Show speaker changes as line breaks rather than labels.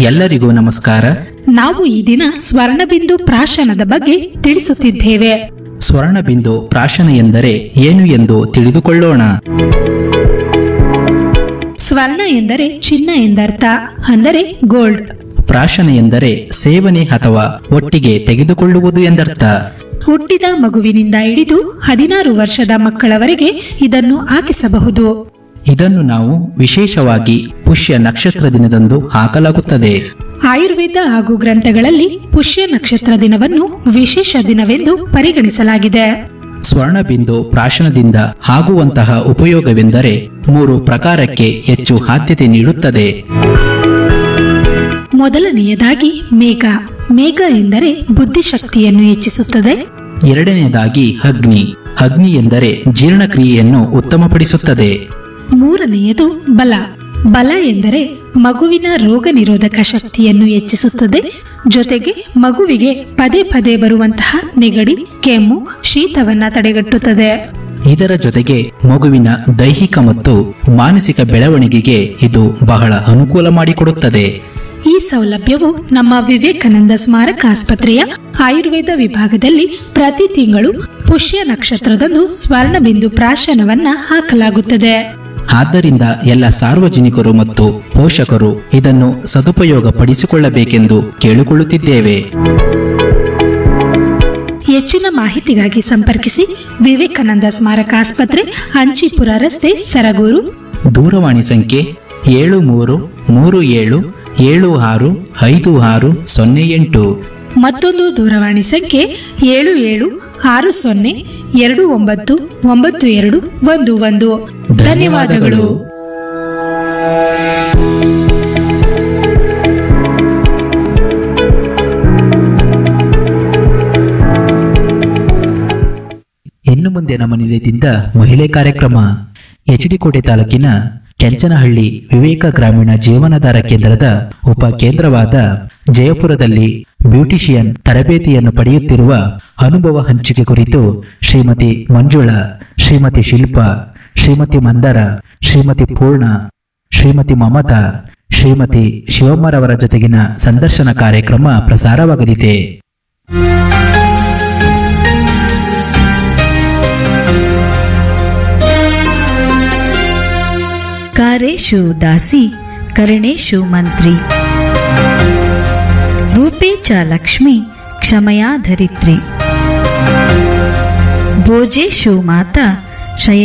ಎಲ್ಲರಿಗೂ ನಮಸ್ಕಾರ.
ನಾವು ಈ ದಿನ ಸ್ವರ್ಣಬಿಂದು ಪ್ರಾಶನದ ಬಗ್ಗೆ ತಿಳಿಸುತ್ತಿದ್ದೇವೆ.
ಸ್ವರ್ಣಬಿಂದು ಪ್ರಾಶನ ಎಂದರೆ ಏನು ಎಂದು ತಿಳಿದುಕೊಳ್ಳೋಣ.
ಸ್ವರ್ಣ ಎಂದರೆ ಚಿನ್ನ ಎಂದರ್ಥ, ಅಂದರೆ ಗೋಲ್ಡ್.
ಪ್ರಾಶನ ಎಂದರೆ ಸೇವನೆ ಅಥವಾ ಒಟ್ಟಿಗೆ ತೆಗೆದುಕೊಳ್ಳುವುದು ಎಂದರ್ಥ.
ಹುಟ್ಟಿದ ಮಗುವಿನಿಂದ ಹಿಡಿದು 16 ವರ್ಷದ ಮಕ್ಕಳವರೆಗೆ ಇದನ್ನು ಹಾಕಿಸಬಹುದು.
ಇದನ್ನು ನಾವು ವಿಶೇಷವಾಗಿ ಪುಷ್ಯ ನಕ್ಷತ್ರ ದಿನದಂದು ಹಾಕಲಾಗುತ್ತದೆ.
ಆಯುರ್ವೇದ ಹಾಗೂ ಗ್ರಂಥಗಳಲ್ಲಿ ಪುಷ್ಯ ನಕ್ಷತ್ರ ದಿನವನ್ನು ವಿಶೇಷ ದಿನವೆಂದು ಪರಿಗಣಿಸಲಾಗಿದೆ.
ಸ್ವರ್ಣಬಿಂದು ಪ್ರಾಶನದಿಂದ ಆಗುವಂತಹ ಉಪಯೋಗವೆಂದರೆ 3 ಪ್ರಕಾರಕ್ಕೆ ಹೆಚ್ಚು ಆದ್ಯತೆ ನೀಡುತ್ತದೆ.
ಮೊದಲನೆಯದಾಗಿ ಮೇಘ. ಮೇಘ ಎಂದರೆ ಬುದ್ಧಿಶಕ್ತಿಯನ್ನು ಹೆಚ್ಚಿಸುತ್ತದೆ.
ಎರಡನೆಯದಾಗಿ ಅಗ್ನಿ. ಅಗ್ನಿ ಎಂದರೆ ಜೀರ್ಣಕ್ರಿಯೆಯನ್ನು ಉತ್ತಮಪಡಿಸುತ್ತದೆ.
ಮೂರನೆಯದು ಬಲ. ಬಲ ಎಂದರೆ ಮಗುವಿನ ರೋಗ ನಿರೋಧಕ ಶಕ್ತಿಯನ್ನು ಹೆಚ್ಚಿಸುತ್ತದೆ. ಜೊತೆಗೆ ಮಗುವಿಗೆ ಪದೇ ಪದೇ ಬರುವಂತಹ ನೆಗಡಿ, ಕೆಮ್ಮು, ಶೀತವನ್ನ ತಡೆಗಟ್ಟುತ್ತದೆ.
ಇದರ ಜೊತೆಗೆ ಮಗುವಿನ ದೈಹಿಕ ಮತ್ತು ಮಾನಸಿಕ ಬೆಳವಣಿಗೆಗೆ ಇದು ಬಹಳ ಅನುಕೂಲ ಮಾಡಿಕೊಡುತ್ತದೆ.
ಈ ಸೌಲಭ್ಯವು ನಮ್ಮ ವಿವೇಕಾನಂದ ಸ್ಮಾರಕ ಆಸ್ಪತ್ರೆಯ ಆಯುರ್ವೇದ ವಿಭಾಗದಲ್ಲಿ ಪ್ರತಿ ತಿಂಗಳು ಪುಷ್ಯ ನಕ್ಷತ್ರದಂದು ಸ್ವರ್ಣಬಿಂದು ಪ್ರಾಶನವನ್ನ ಹಾಕಲಾಗುತ್ತದೆ.
ಆದ್ದರಿಂದ ಎಲ್ಲ ಸಾರ್ವಜನಿಕರು ಮತ್ತು ಪೋಷಕರು ಇದನ್ನು ಸದುಪಯೋಗ ಪಡಿಸಿಕೊಳ್ಳಬೇಕೆಂದು ಕೇಳಿಕೊಳ್ಳುತ್ತಿದ್ದೇವೆ.
ಹೆಚ್ಚಿನ ಮಾಹಿತಿಗಾಗಿ ಸಂಪರ್ಕಿಸಿ ವಿವೇಕಾನಂದ ಸ್ಮಾರಕ ಆಸ್ಪತ್ರೆ, ಅಂಚಿಪುರ ರಸ್ತೆ, ಸರಗೂರು.
ದೂರವಾಣಿ ಸಂಖ್ಯೆ 7337675608.
ಮತ್ತೊಂದು ದೂರವಾಣಿ ಸಂಖ್ಯೆ 7760299211. ಧನ್ಯವಾದಗಳು.
ಇನ್ನು ಮುಂದೆ ನಮ್ಮ ನಿಲಯದಿಂದ ಮಹಿಳೆ ಕಾರ್ಯಕ್ರಮ. ಎಚ್ಡಿಕೋಟೆ ತಾಲೂಕಿನ ಕೆಂಚನಹಳ್ಳಿ ವಿವೇಕ ಗ್ರಾಮೀಣ ಜೀವನಾಧಾರ ಕೇಂದ್ರದ ಉಪ ಕೇಂದ್ರವಾದ ಜಯಪುರದಲ್ಲಿ ಬ್ಯೂಟಿಷಿಯನ್ ತರಬೇತಿಯನ್ನು ಪಡೆಯುತ್ತಿರುವ ಅನುಭವ ಹಂಚಿಕೆ ಕುರಿತು ಶ್ರೀಮತಿ ಮಂಜುಳಾ, ಶ್ರೀಮತಿ ಶಿಲ್ಪಾ, ಶ್ರೀಮತಿ ಮಂದರ, ಶ್ರೀಮತಿ ಪೂರ್ಣ, ಶ್ರೀಮತಿ ಮಮತಾ, ಶ್ರೀಮತಿ ಶಿವಮ್ಮರವರ ಜೊತೆಗಿನ ಸಂದರ್ಶನ ಕಾರ್ಯಕ್ರಮ ಪ್ರಸಾರವಾಗಲಿದೆ.
ಕಾರೇಶು ದಾಸಿ ಕರಣೇಶು ಮಂತ್ರಿ ರೂಪೇ ಚ ಲಕ್ಷ್ಮಿ ಕ್ಷಮಯಾ ಧರಿತ್ರಿ ಭೋಜೇಶು ಮಾತಾ ಶಯ